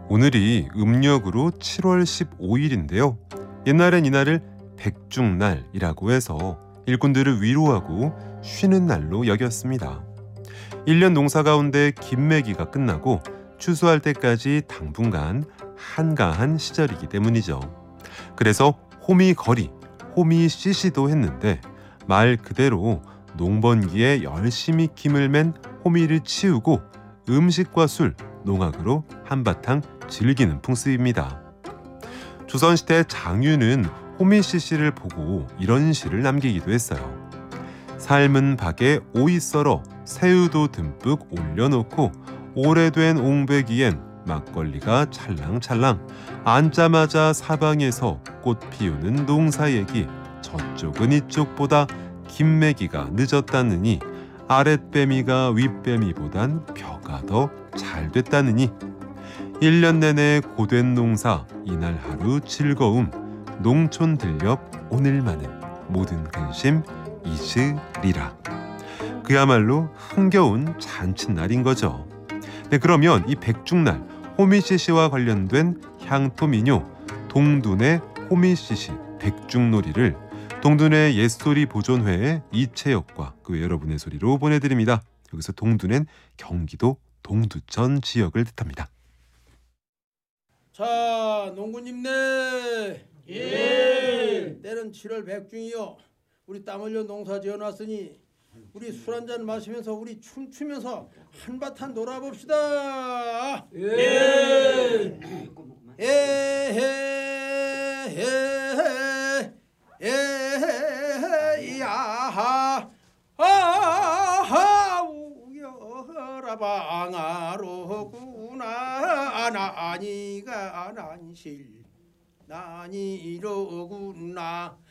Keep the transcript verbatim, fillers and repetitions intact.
오늘이 음력으로 칠월 십오일인데요. 옛날엔 이날을 백중날이라고 해서 일꾼들을 위로하고 쉬는 날로 여겼습니다. 일 년 농사 가운데 김매기가 끝나고 추수할 때까지 당분간 한가한 시절이기 때문이죠. 그래서 호미거리, 호미씨씨도 했는데 말 그대로 농번기에 열심히 김을 맨 호미를 치우고 음식과 술, 농악으로 한바탕 즐기는 풍습입니다. 조선시대 장유는 호미씨씨를 보고 이런 시를 남기기도 했어요. 삶은 박에 오이 썰어 새우도 듬뿍 올려놓고 오래된 옹배기엔 막걸리가 찰랑찰랑 앉자마자 사방에서 꽃 피우는 농사 얘기 저쪽은 이쪽보다 김매기가 늦었다느니 아랫배미가 윗배미보단 벼가 더 잘 됐다느니 일 년 내내 고된 농사 이날 하루 즐거움 농촌 들녘 오늘만은 모든 근심 잊으리라. 그야말로 흥겨운 잔칫날인 거죠. 네, 그러면 이 백중날 호미씨씨와 관련된 향토민요 동둔의 호미씨씨 백중놀이를 동둔의 옛소리 보존회의 이채혁과 그 여러분의 소리로 보내드립니다. 여기서 동둔엔 경기도 동두천 지역을 뜻합니다. 자, 농구님네. 예. 때는 칠월 백중이요. 우리 땀 흘려 농사 지어놨으니 우리 술 한잔 마시면서 우리 춤추면서 한바탕 놀아봅시다. 예. 에헤헤 에헤야 아하 우여라 방아로구나 나니가 난실 나니로구나